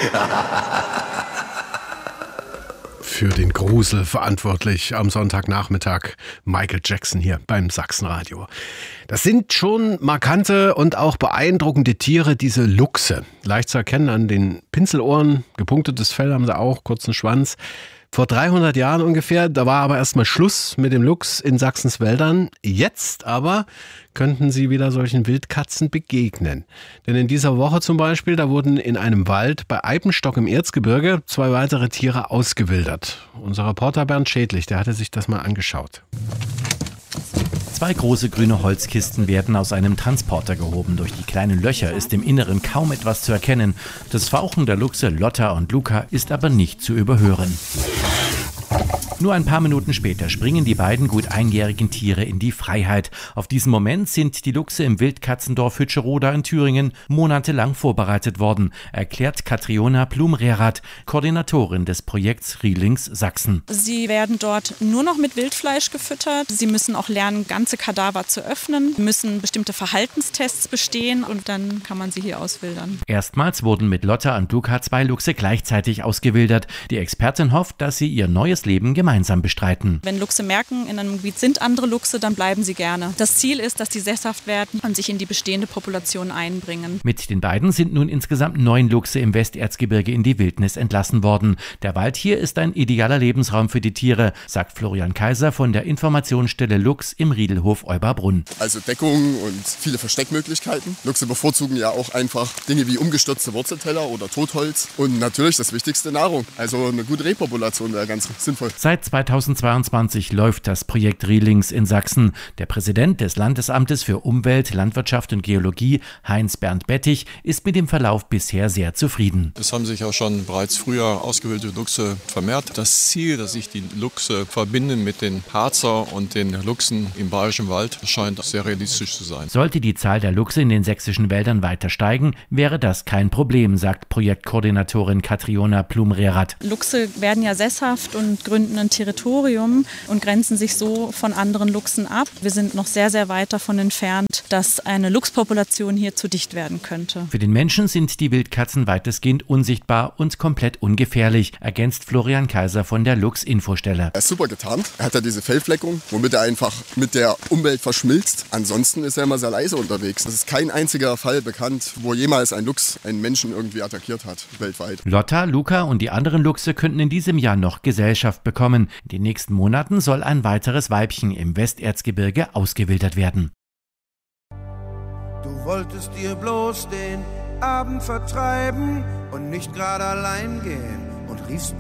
Für den Grusel verantwortlich am Sonntagnachmittag Michael Jackson hier beim Sachsenradio. Das sind schon markante und auch beeindruckende Tiere, diese Luchse. Leicht zu erkennen an den Pinselohren, gepunktetes Fell haben sie auch, kurzen Schwanz. Vor 300 Jahren ungefähr, da war aber erstmal Schluss mit dem Luchs in Sachsens Wäldern. Jetzt aber könnten sie wieder solchen Wildkatzen begegnen. Denn in dieser Woche zum Beispiel, da wurden in einem Wald bei Eibenstock im Erzgebirge 2 weitere Tiere ausgewildert. Unser Reporter Bernd Schädlich, der hatte sich das mal angeschaut. 2 große grüne Holzkisten werden aus einem Transporter gehoben. Durch die kleinen Löcher ist im Inneren kaum etwas zu erkennen. Das Fauchen der Luchse Lotta und Luca ist aber nicht zu überhören. Nur ein paar Minuten später springen die beiden gut einjährigen Tiere in die Freiheit. Auf diesen Moment sind die Luchse im Wildkatzendorf Hütscheroda in Thüringen monatelang vorbereitet worden, erklärt Katriona Blumrerath, Koordinatorin des Projekts Riehlings Sachsen. Sie werden dort nur noch mit Wildfleisch gefüttert. Sie müssen auch lernen, ganze Kadaver zu öffnen, müssen bestimmte Verhaltenstests bestehen und dann kann man sie hier auswildern. Erstmals wurden mit Lotta und Luca 2 Luchse gleichzeitig ausgewildert. Die Expertin hofft, dass sie ihr neues Leben gemeinsam bestreiten. Wenn Luchse merken, in einem Gebiet sind andere Luchse, dann bleiben sie gerne. Das Ziel ist, dass die sesshaft werden und sich in die bestehende Population einbringen. Mit den beiden sind nun insgesamt 9 Luchse im Westerzgebirge in die Wildnis entlassen worden. Der Wald hier ist ein idealer Lebensraum für die Tiere, sagt Florian Kaiser von der Informationsstelle Luchs im Riedelhof Euberbrunn. Also Deckung und viele Versteckmöglichkeiten. Luchse bevorzugen ja auch einfach Dinge wie umgestürzte Wurzelteller oder Totholz und natürlich das Wichtigste, Nahrung. Also eine gute Repopulation wäre ganz sinnvoll. Seit 2022 läuft das Projekt Riehlings in Sachsen. Der Präsident des Landesamtes für Umwelt, Landwirtschaft und Geologie, Heinz-Bernd Bettig, ist mit dem Verlauf bisher sehr zufrieden. Es haben sich auch schon bereits früher ausgewilderte Luchse vermehrt. Das Ziel, dass sich die Luchse verbinden mit den Harzer und den Luchsen im Bayerischen Wald, scheint sehr realistisch zu sein. Sollte die Zahl der Luchse in den sächsischen Wäldern weiter steigen, wäre das kein Problem, sagt Projektkoordinatorin Katriona Blumrerath. Luchse werden ja sesshaft und gründen ein Territorium und grenzen sich so von anderen Luchsen ab. Wir sind noch sehr, sehr weit davon entfernt, dass eine Luchspopulation hier zu dicht werden könnte. Für den Menschen sind die Wildkatzen weitestgehend unsichtbar und komplett ungefährlich, ergänzt Florian Kaiser von der Luchs-Infostelle. Er ist super getarnt. Er hat ja diese Fellfleckung, womit er einfach mit der Umwelt verschmilzt. Ansonsten ist er immer sehr leise unterwegs. Es ist kein einziger Fall bekannt, wo jemals ein Luchs einen Menschen irgendwie attackiert hat, weltweit. Lotta, Luca und die anderen Luchse könnten in diesem Jahr noch Gesellschaft bekommen. In den nächsten Monaten soll ein weiteres Weibchen im Westerzgebirge ausgewildert werden. Du wolltest dir bloß den Abend vertreiben und nicht gerade allein gehen und riefst